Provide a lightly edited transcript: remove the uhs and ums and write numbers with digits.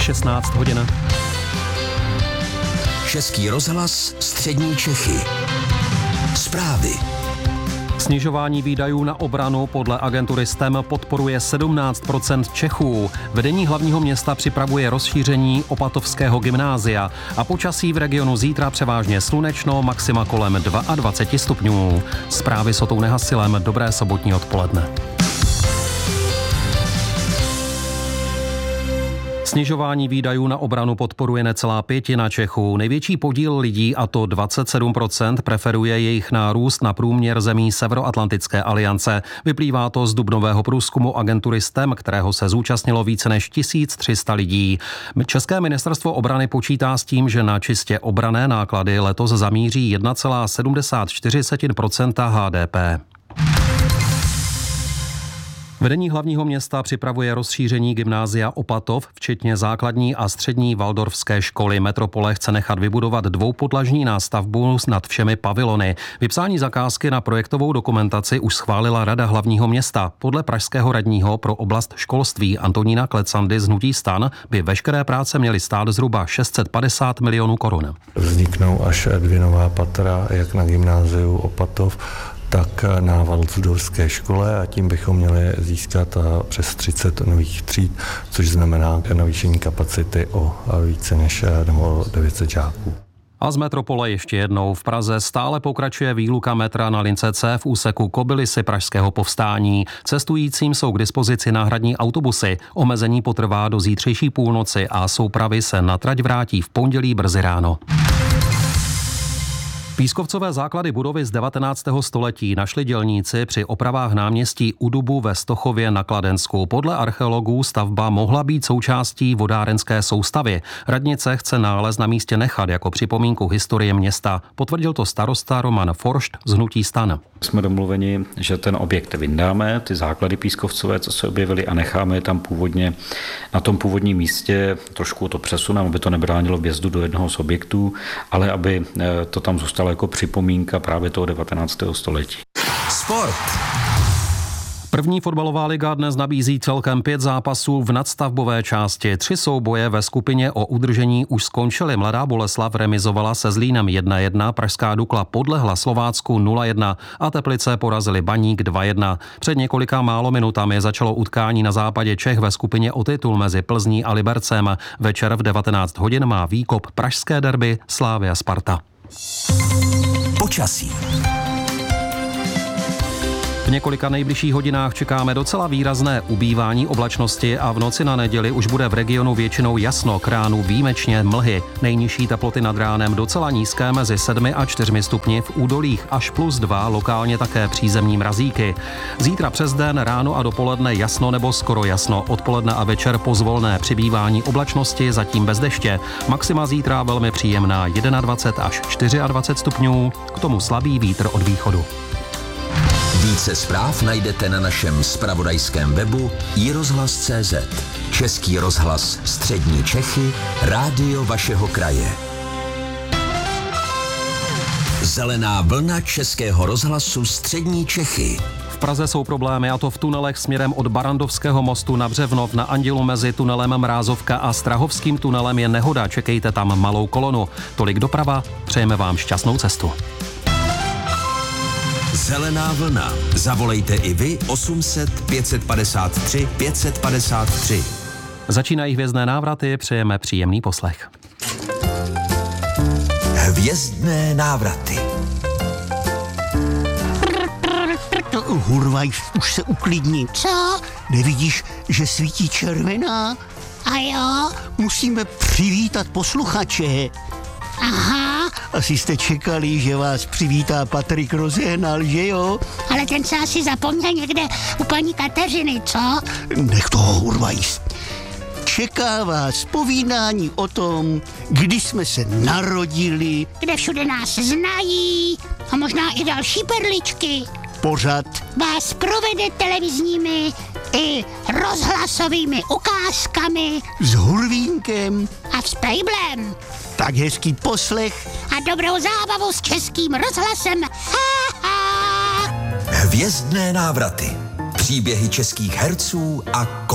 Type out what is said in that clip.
16 hodin. Český rozhlas, střední Čechy. Zprávy. Snižování výdajů na obranu podle agentury STEM podporuje 17% Čechů. Vedení hlavního města připravuje rozšíření Opatovského gymnázia a počasí v regionu zítra převážně slunečno, maxima kolem 22 stupňů. Zprávy s Otou Nehasilem, dobré sobotní odpoledne. Snižování výdajů na obranu podporuje necelá pětina Čechů. Největší podíl lidí, a to 27%, preferuje jejich nárůst na průměr zemí Severoatlantické aliance. Vyplývá to z dubnového průzkumu agentury STEM, kterého se zúčastnilo více než 1300 lidí. České ministerstvo obrany počítá s tím, že na čistě obranné náklady letos zamíří 1,74% HDP. Vedení hlavního města připravuje rozšíření gymnázia Opatov, včetně základní a střední waldorfské školy. Metropole chce nechat vybudovat dvoupodlažní nástavbu nad všemi pavilony. Vypsání zakázky na projektovou dokumentaci už schválila Rada hlavního města. Podle pražského radního pro oblast školství Antonína Klecandy z hnutí STAN by veškeré práce měly stát zhruba 650 milionů korun. Vzniknou až 2 nová patra, jak na gymnáziu Opatov, tak na waldorfské škole, a tím bychom měli získat přes 30 nových tříd, což znamená navýšení kapacity o více než 900 žáků. A z metropole ještě jednou. V Praze stále pokračuje výluka metra na lince C v úseku Kobylisy Pražského povstání. Cestujícím jsou k dispozici náhradní autobusy. Omezení potrvá do zítřejší půlnoci a soupravy se na trať vrátí v pondělí brzy ráno. Pískovcové základy budovy z 19. století našli dělníci při opravách náměstí U Dubu ve Stochově na Kladensku. Podle archeologů stavba mohla být součástí vodárenské soustavy. Radnice chce nález na místě nechat jako připomínku historie města. Potvrdil to starosta Roman Foršt z hnutí STAN. Jsme domluveni, že ten objekt vyndáme, ty základy pískovcové, co se objevily, a necháme je tam původně na tom původním místě. Trošku to přesuneme, aby to nebránilo vjezdu do jednoho z objektů, ale aby to tam zůstalo jako připomínka právě toho 19. století. Sport. První fotbalová liga dnes nabízí celkem 5 zápasů v nadstavbové části. 3 souboje ve skupině o udržení už skončily. Mladá Boleslav remizovala se Zlínem 1-1, pražská Dukla podlehla Slovácku 0-1 a Teplice porazili Baník 2-1. Před několika málo minutami začalo utkání na západě Čech ve skupině o titul mezi Plzní a Libercem. Večer v 19 hodin má výkop pražské derby Slavia Sparta. Počasí. V několika nejbližších hodinách čekáme docela výrazné ubývání oblačnosti a v noci na neděli už bude v regionu většinou jasno, k ránu výjimečně mlhy. Nejnižší teploty nad ránem docela nízké mezi 7 a 4 stupni, v údolích až +2, lokálně také přízemní mrazíky. Zítra přes den, ráno a dopoledne jasno nebo skoro jasno, odpoledne a večer pozvolné přibývání oblačnosti, zatím bez deště. Maxima zítra velmi příjemná 21 až 24 stupňů, k tomu slabý vítr od východu. Více zpráv najdete na našem zpravodajském webu iRozhlas.cz. Český rozhlas, střední Čechy, rádio vašeho kraje. Zelená vlna Českého rozhlasu, střední Čechy. V Praze jsou problémy, a to v tunelech směrem od Barandovského mostu na Břevnov. Na Andělu mezi tunelem Mrázovka a Strahovským tunelem je nehoda, čekejte tam malou kolonu. Tolik doprava, přejeme vám šťastnou cestu. Zelená vlna. Zavolejte i vy 800 553 553. Začínají hvězdné návraty, přejeme příjemný poslech. Hvězdné návraty. Hurvaj, už se uklidni. Co? Nevidíš, že svítí červená? A jo? Musíme přivítat posluchače. Aha, Asi jste čekali, že vás přivítá Patrik Rozehnal, že jo? ale ten se asi zapomněl někde u paní Kateřiny, co? Nech toho, Hurvajs. Čeká vás povídání o tom, kdy jsme se narodili. Kde všude nás znají a možná i další perličky. Pořad Vás provede televizními i rozhlasovými ukázkami s Hurvínkem. a s Pejblem. Tak hezký poslech. A dobrou zábavu s Českým rozhlasem. Ha, ha. Hvězdné návraty. Příběhy českých herců a